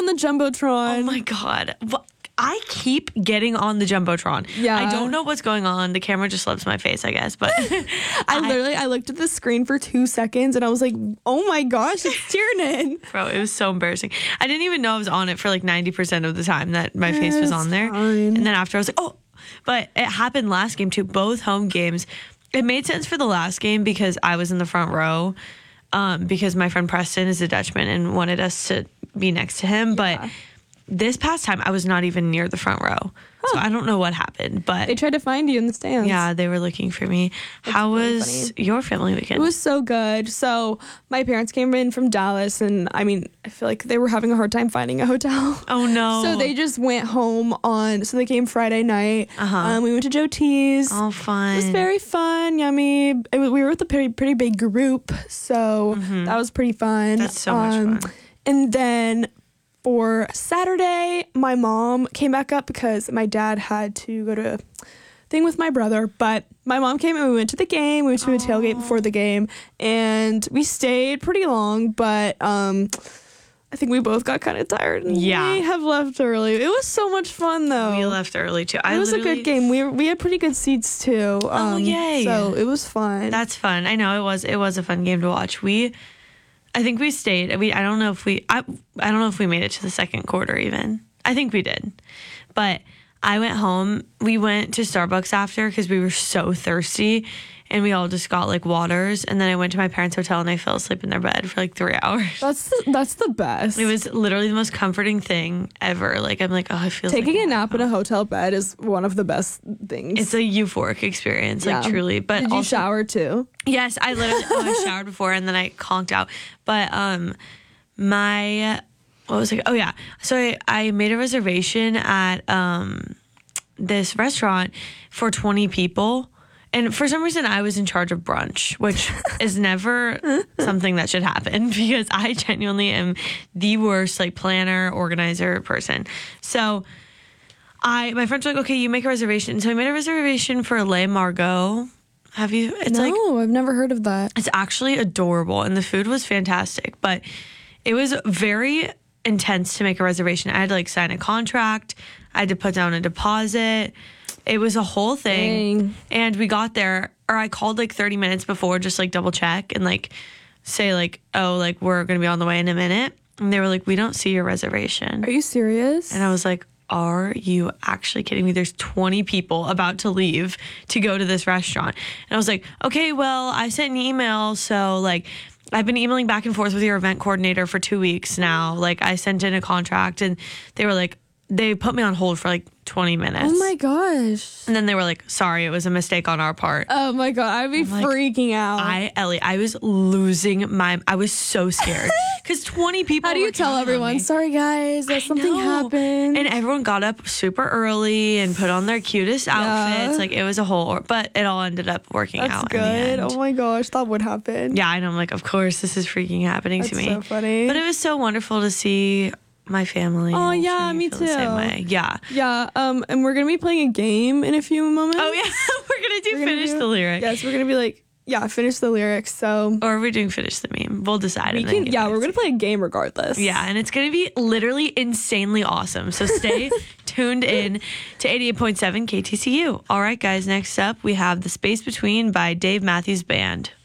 on the Jumbotron. Oh my God. I keep getting on the Jumbotron. Yeah. I don't know what's going on. The camera just loves my face, I guess. But I looked at the screen for 2 seconds and I was like, oh my gosh, it's Tiernan. Bro, it was so embarrassing. I didn't even know I was on it for like 90% of the time that my face was on there. Fine. And then after I was like, oh, but it happened last game too. Both home games. It made sense for the last game because I was in the front row because my friend Preston is a Dutchman and wanted us to be next to him. But this past time, I was not even near the front row. So I don't know what happened, but They tried to find you in the stands. yeah, they were looking for me. How really was your family weekend? It was so good. So my parents came in from Dallas, and I feel like they were having a hard time finding a hotel. Oh, no. So they just went home so they came Friday night. We went to Joe T's. all fun. It was very fun, yummy. We were with a pretty big group, so that was pretty fun. That's so much fun. And then for Saturday, my mom came back up because my dad had to go to a thing with my brother. But my mom came and we went to the game. We went to a tailgate before the game, and we stayed pretty long. But I think we both got kind of tired. And we have left early. It was so much fun, though. We left early too. It was a good game. We had pretty good seats too. Yay! So it was fun. That's fun. I know it was a fun game to watch. I think we stayed. I don't know if we made it to the second quarter even. I think we did. But I went home. We went to Starbucks after because we were so thirsty, and we all just got like waters. And then I went to my parents' hotel and I fell asleep in their bed for like 3 hours. That's the best. It was literally the most comforting thing ever. Like I'm like, oh, I feel taking like a nap in a hotel bed is one of the best things. It's a euphoric experience, like truly. But did you also, shower too? Yes, I literally I showered before and then I conked out. But what was it? Oh yeah. So I made a reservation at this restaurant for 20 people. And for some reason, I was in charge of brunch, which is never something that should happen because I genuinely am the worst like planner, organizer person. So my friends were like, okay, you make a reservation. So I made a reservation for Le Margot. Have you? It's No, I've never heard of that. It's actually adorable, and the food was fantastic, but it was very intense to make a reservation. I had to like sign a contract. I had to put down a deposit. It was a whole thing. Dang. And we got there, or I called like 30 minutes before, just like double check and like say like, oh, like we're going to be on the way in a minute. And they were like, we don't see your reservation. Are you serious? And I was like, are you actually kidding me? There's 20 people about to leave to go to this restaurant. And I was like, okay, well, I sent an email. So like, I've been emailing back and forth with your event coordinator for 2 weeks now. Like I sent in a contract and they were like, they put me on hold for like 20 minutes. Oh my gosh. And then they were like, sorry, it was a mistake on our part. Oh my God. I'd be freaking out. Ellie, I was losing I was so scared because 20 people. How do you were tell counting on everyone? me. Sorry guys, that something know. happened. And everyone got up super early and put on their cutest outfits. Like it was a whole, but it all ended up working That's out. good. In the end. Oh my gosh, that would happen. Yeah, and I'm like, of course, this is freaking happening to That's me. so funny. But it was so wonderful to see my family. Oh and yeah, see me feel too. the same way. Yeah. Yeah. And we're gonna be playing a game in a few moments. Oh yeah, we're gonna finish the lyric. Yes, we're gonna be like, finish the lyrics. So or are we doing finish the meme? We'll decide. we can. Yeah, we're gonna play a game regardless. Yeah, and it's gonna be literally insanely awesome. So stay tuned in to 88.7 KTCU. All right, guys. Next up, we have "The Space Between" by Dave Matthews Band.